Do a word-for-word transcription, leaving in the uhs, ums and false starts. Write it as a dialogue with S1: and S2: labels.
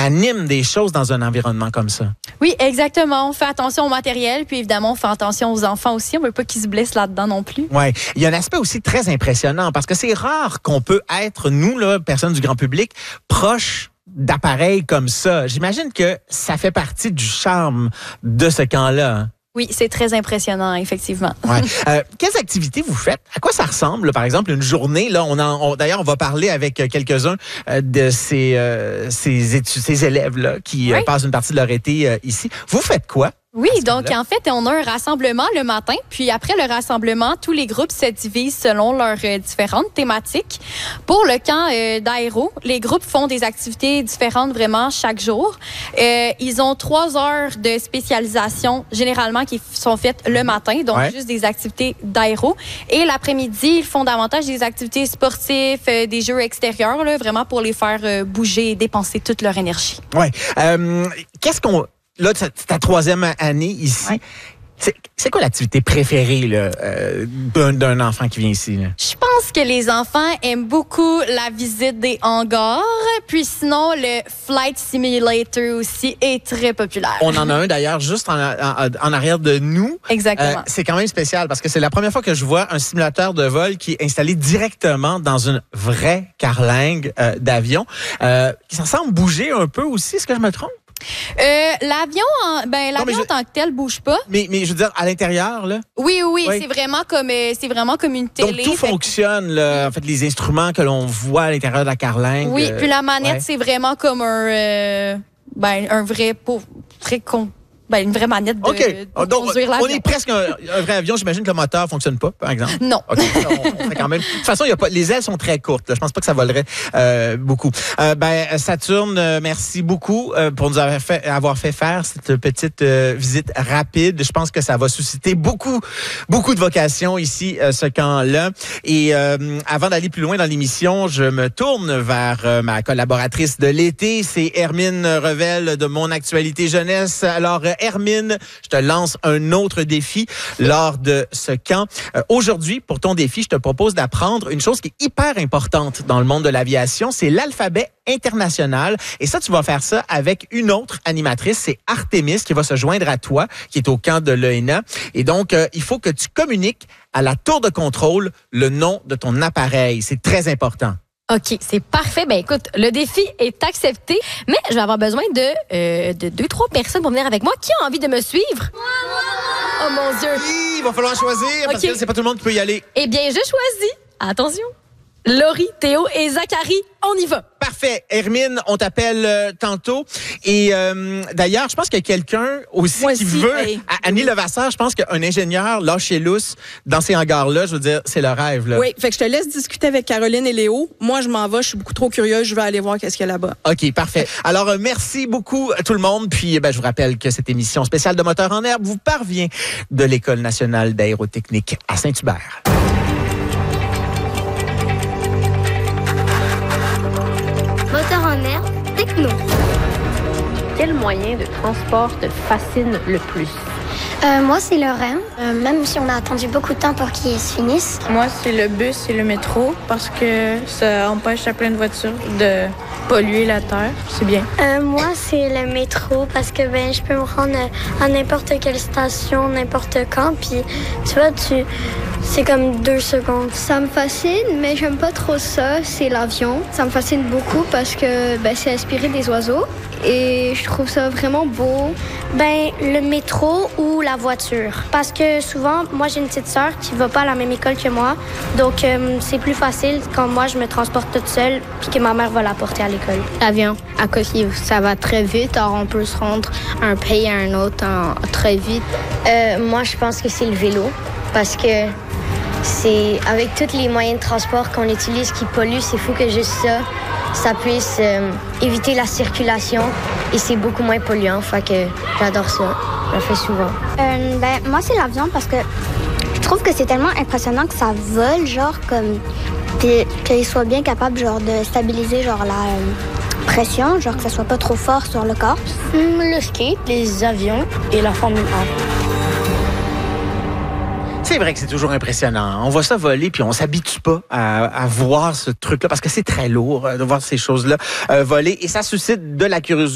S1: anime des choses dans un environnement comme ça.
S2: Oui, exactement. On fait attention au matériel, puis évidemment, on fait attention aux enfants aussi. On veut pas qu'ils se blessent là-dedans non plus.
S1: Ouais, il y a un aspect aussi très impressionnant parce que c'est rare qu'on peut être, nous, là, personnes du grand public, proches d'appareils comme ça. J'imagine que ça fait partie du charme de ce camp-là. Hein?
S2: Oui, c'est très impressionnant, effectivement.
S1: Ouais. Euh, quelles activités vous faites? À quoi ça ressemble, là, par exemple, une journée? Là, on en, on, d'ailleurs, on va parler avec quelques-uns euh, de ces, euh, ces, études, ces élèves-là qui oui. euh, passent une partie de leur été euh, ici. Vous faites quoi?
S2: Oui, donc en fait, on a un rassemblement le matin, puis après le rassemblement, tous les groupes se divisent selon leurs euh, différentes thématiques. Pour le camp euh, d'aéro, les groupes font des activités différentes vraiment chaque jour. Euh, ils ont trois heures de spécialisation généralement qui sont faites le matin, donc ouais. juste des activités d'aéro. Et l'après-midi, ils font davantage des activités sportives, euh, des jeux extérieurs, là, vraiment pour les faire euh, bouger et dépenser toute leur énergie.
S1: Oui. Euh, qu'est-ce qu'on... Là, c'est ta troisième année ici. Ouais. C'est, c'est quoi l'activité préférée là, euh, d'un, d'un enfant qui vient ici? Là?
S2: Je pense que les enfants aiment beaucoup la visite des hangars. Puis sinon, le Flight Simulator aussi est très populaire.
S1: On en a un d'ailleurs juste en, en, en arrière de nous.
S2: Exactement. Euh,
S1: c'est quand même spécial parce que c'est la première fois que je vois un simulateur de vol qui est installé directement dans une vraie carlingue euh, d'avion. Euh, ça semble bouger un peu aussi, est-ce que je me trompe?
S2: Euh, l'avion, ben l'avion non, je... en tant que tel bouge pas.
S1: Mais, mais je veux dire à l'intérieur là.
S2: Oui, oui, oui. c'est vraiment comme euh, c'est vraiment comme une télé.
S1: Donc tout
S2: fait...
S1: fonctionne là. En fait, les instruments que l'on voit à l'intérieur de la carlingue.
S2: Oui, euh, puis la manette
S1: ouais.
S2: c'est vraiment comme un euh, ben un vrai pauvre très con. Ben, une vraie manette de,
S1: okay.
S2: de
S1: Donc,
S2: conduire l'avion.
S1: On est presque un, un vrai avion. J'imagine que le moteur ne fonctionne pas, par exemple.
S2: Non.
S1: Okay. on, on fait quand même. De toute façon, il y a pas, les ailes sont très courtes. Là. Je pense pas que ça volerait euh, beaucoup. Euh, ben, Saturne, euh, merci beaucoup euh, pour nous avoir fait, avoir fait faire cette petite euh, visite rapide. Je pense que ça va susciter beaucoup, beaucoup de vocations ici, euh, ce camp-là. Et euh, avant d'aller plus loin dans l'émission, je me tourne vers euh, ma collaboratrice de l'été. C'est Hermine Revel de Mon Actualité Jeunesse. Alors, Hermine, je te lance un autre défi lors de ce camp. Euh, aujourd'hui, pour ton défi, je te propose d'apprendre une chose qui est hyper importante dans le monde de l'aviation, c'est l'alphabet international. Et ça, tu vas faire ça avec une autre animatrice, c'est Artémis, qui va se joindre à toi, qui est au camp de l'E N A. Et donc, euh, il faut que tu communiques à la tour de contrôle le nom de ton appareil. C'est très important.
S3: OK, c'est parfait. Ben écoute, le défi est accepté, mais je vais avoir besoin de, euh, de deux, trois personnes pour venir avec moi. Qui a envie de me suivre? Oh mon Dieu!
S1: Oui, il va falloir choisir, okay. Parce que c'est pas tout le monde qui peut y aller.
S3: Eh bien, je choisis. Attention. Laurie, Théo et Zachary, on y va.
S1: Parfait. Hermine, on t'appelle euh, tantôt. Et euh, d'ailleurs, je pense qu'il y a quelqu'un aussi
S2: Moi
S1: qui
S2: aussi,
S1: veut...
S2: hey.
S1: Annie Levasseur, je pense qu'un ingénieur lâché lousse dans ces hangars-là, je veux dire, c'est le rêve. Là.
S4: Oui, fait que je te laisse discuter avec Caroline et Léo. Moi, je m'en vais, je suis beaucoup trop curieuse, je vais aller voir qu'est-ce qu'il y a là-bas.
S1: OK, parfait. Alors, euh, merci beaucoup à tout le monde. Puis, ben, je vous rappelle que cette émission spéciale de Moteur en herbe vous parvient de l'École nationale d'aérotechnique à Saint-Hubert.
S5: Moteur en herbe, techno.
S6: Quel moyen de transport te fascine le plus?
S5: Euh, moi, c'est le R E M, euh, même si on a attendu beaucoup de temps pour qu'il se finisse.
S7: Moi, c'est le bus et le métro parce que ça empêche à plein de voitures de polluer la terre. C'est bien.
S5: Euh, moi, c'est le métro parce que ben, je peux me rendre à n'importe quelle station, n'importe quand. Puis, tu vois, tu... c'est comme deux secondes.
S8: Ça me fascine, mais j'aime pas trop ça. C'est l'avion. Ça me fascine beaucoup parce que ben, c'est inspiré des oiseaux. Et je trouve ça vraiment beau.
S5: Ben, le métro ou la voiture. Parce que souvent, moi, j'ai une petite sœur qui va pas à la même école que moi. Donc, euh, c'est plus facile quand moi, je me transporte toute seule puis que ma mère va la porter à l'école.
S9: L'avion, à cause que ça va très vite. Alors, on peut se rendre d'un pays à un autre en, très vite.
S10: Euh, moi, je pense que c'est le vélo. Parce que c'est avec tous les moyens de transport qu'on utilise qui polluent, c'est fou que juste ça, ça puisse euh, éviter la circulation et c'est beaucoup moins polluant. Fait que j'adore ça. Je le fais souvent.
S8: Euh, ben, moi, c'est l'avion parce que je trouve que c'est tellement impressionnant que ça vole, genre, comme... Puis qu'il soit bien capable, genre, de stabiliser, genre, la euh, pression, genre, que ça soit pas trop fort sur le corps.
S10: Hum, le skate, les avions et la Formule un.
S1: C'est vrai que c'est toujours impressionnant. On voit ça voler, puis on s'habitue pas à, à voir ce truc-là, parce que c'est très lourd de voir ces choses-là euh, voler, et ça suscite de la curiosité.